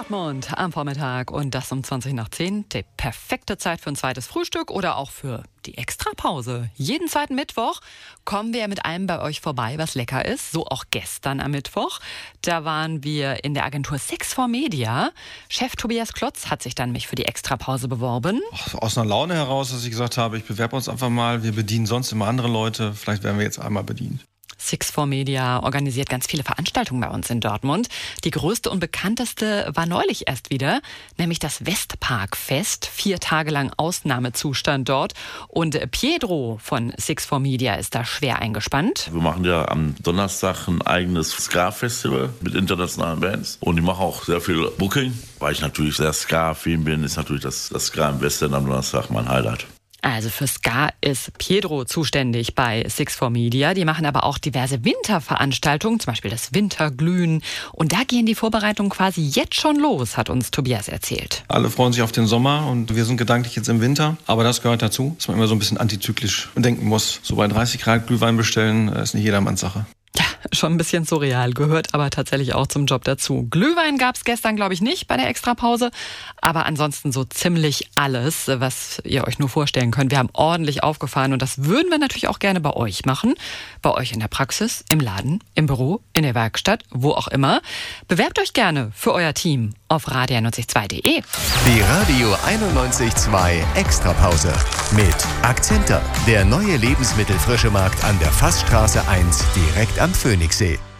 Dortmund am Vormittag und das um 20 nach 10. Die perfekte Zeit für ein zweites Frühstück oder auch für die Extrapause. Jeden zweiten Mittwoch kommen wir mit allem bei euch vorbei, was lecker ist. So auch gestern am Mittwoch. Da waren wir in der Agentur Six4Media. Chef Tobias Klotz hat sich dann nämlich für die Extrapause beworben. Aus einer Laune heraus, dass ich gesagt habe, ich bewerbe uns einfach mal. Wir bedienen sonst immer andere Leute. Vielleicht werden wir jetzt einmal bedient. Six4Media organisiert ganz viele Veranstaltungen bei uns in Dortmund. Die größte und bekannteste war neulich erst wieder, nämlich das Westparkfest. 4 Tage lang Ausnahmezustand dort. Und Pietro von Six4Media ist da schwer eingespannt. Wir machen ja am Donnerstag ein eigenes Ska-Festival mit internationalen Bands. Und ich mache auch sehr viel Booking. Weil ich natürlich sehr Ska-affin bin, ist natürlich das Ska im Westen am Donnerstag mein Highlight. Also für Ska ist Pietro zuständig bei Six4Media. Die machen aber auch diverse Winterveranstaltungen, zum Beispiel das Winterglühen. Und da gehen die Vorbereitungen quasi jetzt schon los, hat uns Tobias erzählt. Alle freuen sich auf den Sommer und wir sind gedanklich jetzt im Winter. Aber das gehört dazu, dass man immer so ein bisschen antizyklisch denken muss. So bei 30 Grad Glühwein bestellen, ist nicht jedermanns Sache. Ja, schon ein bisschen surreal, gehört aber tatsächlich auch zum Job dazu. Glühwein gab's gestern, glaube ich, nicht bei der Extrapause, aber ansonsten so ziemlich alles, was ihr euch nur vorstellen könnt. Wir haben ordentlich aufgefahren und das würden wir natürlich auch gerne bei euch machen. Bei euch in der Praxis, im Laden, im Büro, in der Werkstatt, wo auch immer. Bewerbt euch gerne für euer Team auf radio962.de. Die Radio 91.2 Extrapause mit Akzenta, der neue Lebensmittelfrischemarkt an der Fassstraße 1 direkt am Phoenixsee.